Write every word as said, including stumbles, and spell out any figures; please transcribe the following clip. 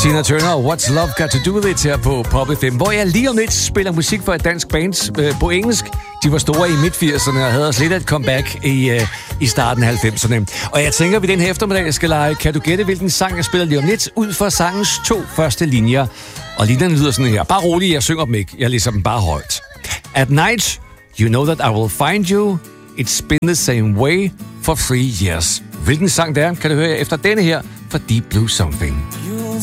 Tina Turner, What's Love Got To Do With It her på Pop F M, hvor jeg lige om lidt spiller musik for et dansk band øh, på engelsk. De var store i midt firserne og havde også lidt af et comeback i, øh, i starten af halvfemserne. Og jeg tænker, at vi den her eftermiddag jeg skal lege Kan du gætte, hvilken sang jeg spiller lige om lidt, ud fra sangens to første linjer. Og lige den lyder sådan her. Bare rolig, jeg synger dem ikke. Jeg læser dem bare højt. At night, you know that I will find you. It's been the same way for three years. Hvilken sang det er, kan du høre efter denne her for Deep Blue Something.